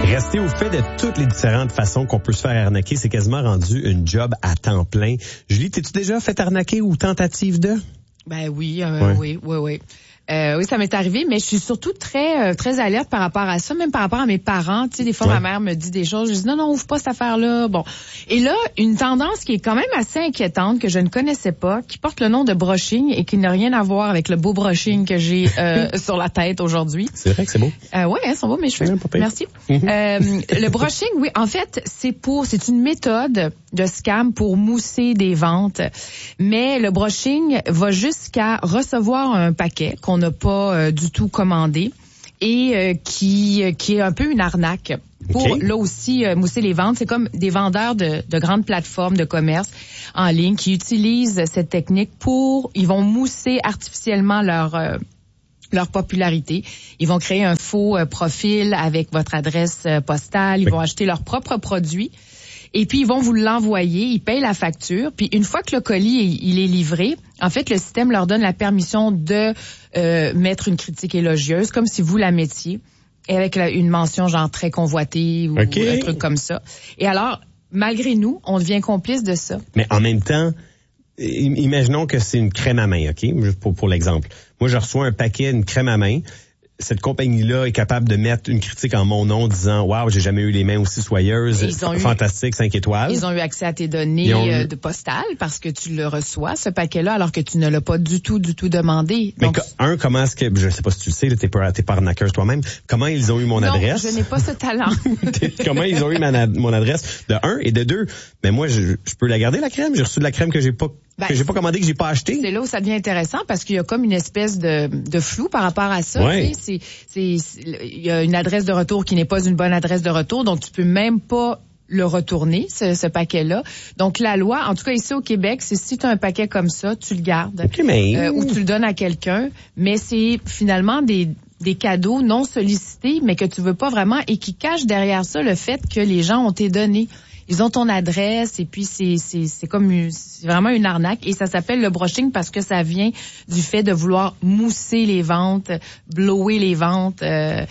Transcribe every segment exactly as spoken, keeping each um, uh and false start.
Rester au fait de toutes les différentes façons qu'on peut se faire arnaquer, c'est quasiment rendu une job à temps plein. Julie, t'es-tu déjà fait arnaquer ou tentative de? Ben oui, euh, ouais. oui, oui, oui. Euh, oui, ça m'est arrivé, mais je suis surtout très, euh, très alerte par rapport à ça, même par rapport à mes parents. Tu sais, des fois, ouais. ma mère me dit des choses, je dis non, non, ouvre pas cette affaire-là. Bon. Et là, une tendance qui est quand même assez inquiétante, que je ne connaissais pas, qui porte le nom de brushing et qui n'a rien à voir avec le beau brushing que j'ai euh, sur la tête aujourd'hui. C'est vrai que c'est beau. Euh, oui, ils sont beaux mes cheveux. Ouais, merci. Mm-hmm. Euh, le brushing, oui, en fait, c'est pour, c'est une méthode de scam pour mousser des ventes. Mais le brushing va jusqu'à recevoir un paquet qu'on n'a pas euh, du tout commandé et euh, qui euh, qui est un peu une arnaque pour okay. là aussi euh, mousser les ventes. C'est comme des vendeurs de, de grandes plateformes de commerce en ligne qui utilisent cette technique pour, ils vont mousser artificiellement leur euh, leur popularité. Ils vont créer un faux euh, profil avec votre adresse euh, postale. Ils oui. vont acheter leurs propres produits. Et puis, ils vont vous l'envoyer, ils payent la facture. Puis, une fois que le colis, il est livré, en fait, le système leur donne la permission de euh, mettre une critique élogieuse, comme si vous la mettiez, et avec la, une mention genre très convoitée ou okay. un truc comme ça. Et alors, malgré nous, on devient complice de ça. Mais en même temps, imaginons que c'est une crème à main, OK? Juste pour, pour l'exemple. Moi, je reçois un paquet, une crème à main. Cette compagnie-là est capable de mettre une critique en mon nom disant « Wow, j'ai jamais eu les mains aussi soyeuses, fantastique, cinq étoiles. » Ils ont eu accès à tes données ont... euh, de postales parce que tu le reçois, ce paquet-là, alors que tu ne l'as pas du tout, du tout demandé. Mais donc, co- un, comment est-ce que, je sais pas si tu le sais, t'es pas, t'es pas arnaqueuse toi-même, comment ils ont eu mon non, adresse? Non, je n'ai pas ce talent. Comment ils ont eu ma, mon adresse? De un, et de deux, mais moi, je, je peux la garder, la crème? J'ai reçu de la crème que j'ai pas Ben, que j'ai pas commandé, que j'ai pas acheté. C'est là où ça devient intéressant parce qu'il y a comme une espèce de, de flou par rapport à ça. Ouais. C'est, c'est, c'est, il y a une adresse de retour qui n'est pas une bonne adresse de retour, donc tu peux même pas le retourner, ce, ce paquet-là. Donc la loi, en tout cas ici au Québec, c'est si tu as un paquet comme ça, tu le gardes. Okay, mais... euh, ou tu le donnes à quelqu'un, mais c'est finalement des des cadeaux non sollicités, mais que tu veux pas vraiment et qui cachent derrière ça le fait que les gens ont été donnés. Ils ont ton adresse et puis c'est c'est c'est comme une, c'est vraiment une arnaque et ça s'appelle le brushing parce que ça vient du fait de vouloir mousser les ventes, blower les ventes euh,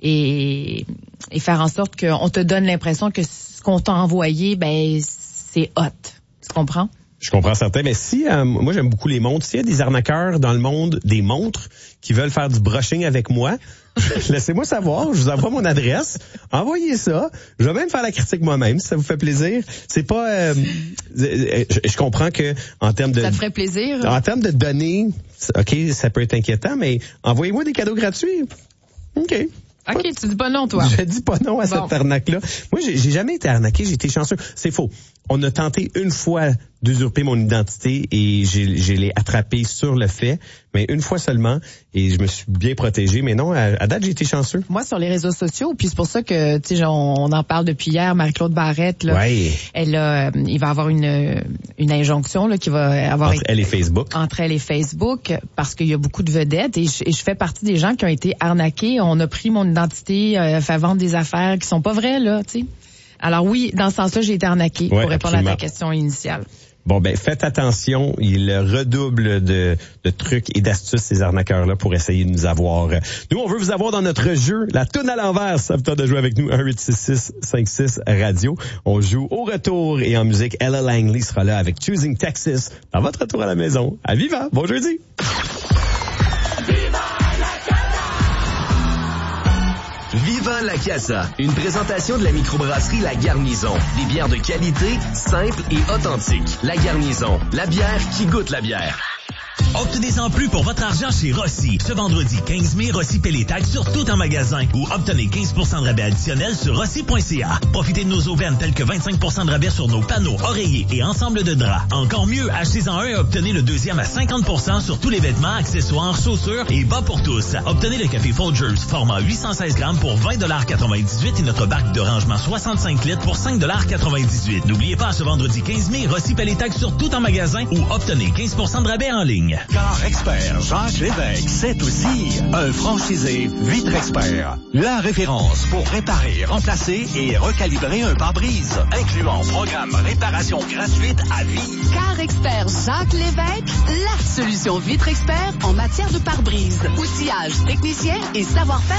et et faire en sorte qu'on te donne l'impression que ce qu'on t'a envoyé ben c'est hot. Tu comprends? Je comprends certain, mais si euh, moi j'aime beaucoup les montres, s'il y a des arnaqueurs dans le monde des montres qui veulent faire du brushing avec moi, laissez-moi savoir, je vous envoie mon adresse, envoyez ça, je vais même faire la critique moi-même si ça vous fait plaisir. C'est pas euh, je, je comprends que en termes de ça te ferait plaisir. En termes de données, OK, ça peut être inquiétant, mais envoyez-moi des cadeaux gratuits. OK. OK, tu dis pas non, toi. Je dis pas non à bon. Cette arnaque-là. Moi, j'ai, j'ai jamais été arnaqué, j'ai été chanceux. C'est faux. On a tenté une fois d'usurper mon identité et j'ai, j'ai l'ai attrapé sur le fait, mais une fois seulement, et je me suis bien protégé. Mais non, à, à date, j'ai été chanceux. Moi, sur les réseaux sociaux, puis c'est pour ça que, tu sais, on, on en parle depuis hier, Marie-Claude Barrette, là, ouais. elle a, il va avoir une une injonction là qui va avoir entre elle et Facebook. Entre elle et Facebook, parce qu'il y a beaucoup de vedettes et je, et je fais partie des gens qui ont été arnaqués. On a pris mon identité, euh, fait vendre des affaires qui sont pas vraies là, tu sais. Alors oui, dans ce sens-là, j'ai été arnaquée ouais, pour répondre absolument. À ta question initiale. Bon, ben faites attention, il redouble de, de trucs et d'astuces, ces arnaqueurs-là, pour essayer de nous avoir. Nous, on veut vous avoir dans notre jeu, la toune à l'envers. Ça vous tente de jouer avec nous, un huit six six cinq six radio. On joue au retour et en musique. Ella Langley sera là avec Choosing Texas dans votre retour à la maison. À Viva! Bon jeudi! Viva la Casa, une présentation de la microbrasserie La Garnison. Des bières de qualité, simples et authentiques. La Garnison, la bière qui goûte la bière. Obtenez-en plus pour votre argent chez Rossi. Ce vendredi quinze mai, Rossi paie les taxes sur tout en magasin ou obtenez quinze pour cent de rabais additionnel sur rossi point c a. Profitez de nos aubaines telles que vingt-cinq pour cent de rabais sur nos panneaux, oreillers et ensemble de draps. Encore mieux, achetez-en un et obtenez le deuxième à cinquante pour cent sur tous les vêtements, accessoires, chaussures et bas pour tous. Obtenez le café Folgers format huit cent seize grammes pour vingt dollars quatre-vingt-dix-huit et notre barque de rangement soixante-cinq litres pour cinq dollars quatre-vingt-dix-huit. N'oubliez pas, ce vendredi quinze mai, Rossi paie les taxes sur tout en magasin ou obtenez quinze pour cent de rabais en ligne. Car Expert Jacques Lévesque, c'est aussi un franchisé Vitre Expert. La référence pour réparer, remplacer et recalibrer un pare-brise, incluant programme réparation gratuite à vie. Car Expert Jacques Lévesque, la solution Vitre Expert en matière de pare-brise, outillage, technicien et savoir-faire